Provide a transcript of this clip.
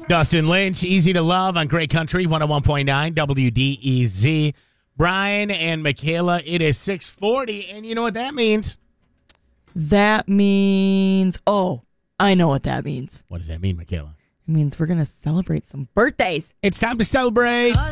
Dustin Lynch, Easy to Love on Great Country 101.9 WDEZ. Brian and Michaela, it is 6:40, and you know what that means? That means, I know what that means. What does that mean, Michaela? It means we're going to celebrate some birthdays. It's time to celebrate.